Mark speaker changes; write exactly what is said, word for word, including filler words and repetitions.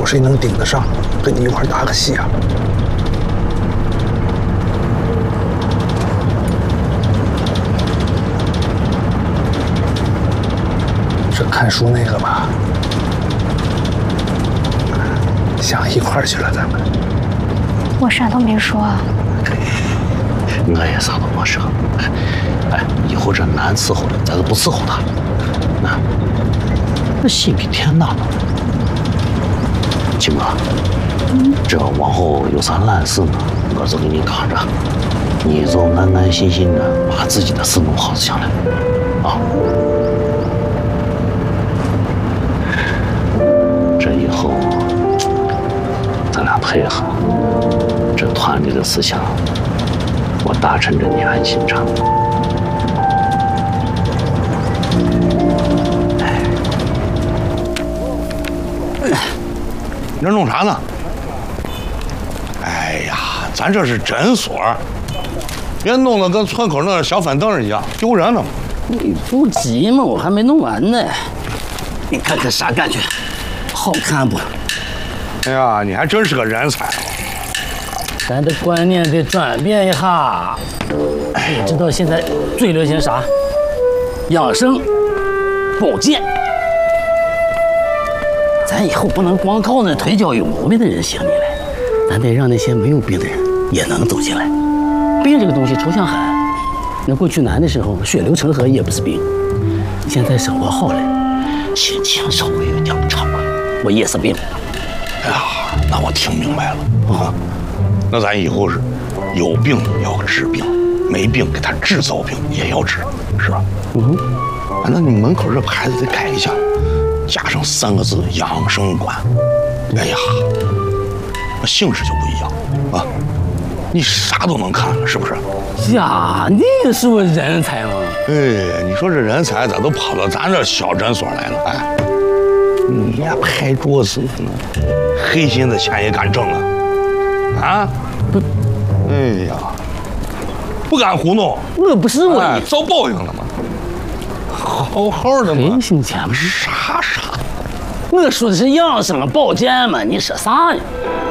Speaker 1: 谁能顶得上，跟你一块打个戏啊？这看书那个吧，想一块儿去了，咱们。
Speaker 2: 我啥都没说。
Speaker 3: 我也啥都没说。哎，以后这难伺候的，咱就不伺候他了。那那心比天大呢。金哥，嗯，这往后有啥烂事呢，我就给你扛着，你就安安心心的把自己的事弄好就行了，啊。这以后咱俩配合，这团里的事情，我达成着你安心着。
Speaker 4: 你这弄啥呢？哎呀，咱这是诊所，别弄得跟村口那小板凳一样，丢人了。
Speaker 5: 你不急嘛，我还没弄完呢。你看看啥感觉？好看不？
Speaker 4: 哎呀，你还真是个人才。
Speaker 5: 咱的观念得转变一下。你知道现在最流行啥？养生、保健。咱以后不能光靠那腿脚有毛病的人行你来，咱得让那些没有病的人也能走进来。病这个东西抽象很，那过去难的时候血流成河也不是病，现在生活好了，心情稍微有点不畅快，我也是病。
Speaker 4: 哎呀，那我听明白了啊，那咱以后是有病要治病，没病给他制造病也要治，是吧？
Speaker 5: 嗯，
Speaker 4: 啊，那你门口这牌子得改一下。加上三个字“养生馆”，哎呀，那性质就不一样啊！你啥都能看了，是不是？
Speaker 5: 呀，你也是我人才嘛！
Speaker 4: 哎，你说这人才咋都跑到咱这小诊所来了？哎，你呀拍桌子呢，黑心的钱也敢挣啊？啊？不，哎呀，不敢糊弄。
Speaker 5: 我不是我，
Speaker 4: 哎，遭报应了吗？好好的嘛，
Speaker 5: 黑心钱嘛，
Speaker 4: 啥啥？
Speaker 5: 我说的是养生保健嘛，你说啥呢？